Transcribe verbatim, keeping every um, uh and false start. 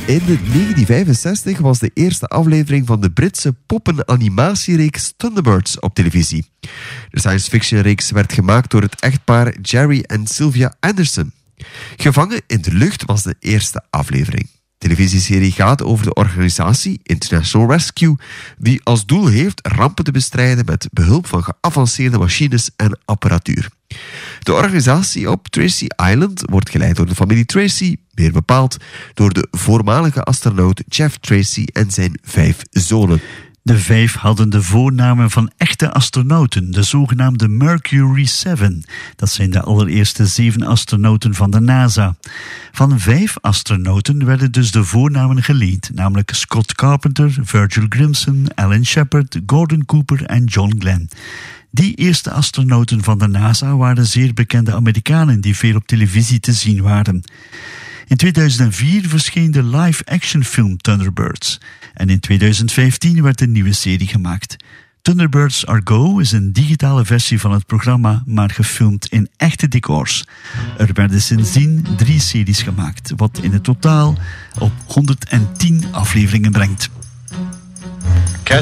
In negentien vijfenzestig was de eerste aflevering van de Britse poppenanimatiereeks Thunderbirds op televisie. De science fiction reeks werd gemaakt door het echtpaar Jerry en Sylvia Anderson. Gevangen in de lucht was de eerste aflevering. De televisieserie gaat over de organisatie International Rescue, die als doel heeft rampen te bestrijden met behulp van geavanceerde machines en apparatuur. De organisatie op Tracy Island wordt geleid door de familie Tracy, meer bepaald door de voormalige astronaut Jeff Tracy en zijn vijf zonen. De vijf hadden de voornamen van echte astronauten, de zogenaamde Mercury zeven. Dat zijn de allereerste zeven astronauten van de NASA. Van vijf astronauten werden dus de voornamen geleend, namelijk Scott Carpenter, Virgil Grimson, Alan Shepard, Gordon Cooper en John Glenn. Die eerste astronauten van de NASA waren zeer bekende Amerikanen die veel op televisie te zien waren. In tweeduizend vier verscheen de live-action film Thunderbirds. En in tweeduizend vijftien werd een nieuwe serie gemaakt. Thunderbirds Are Go is een digitale versie van het programma, maar gefilmd in echte decors. Er werden sindsdien drie series gemaakt, wat in het totaal op honderdtien afleveringen brengt.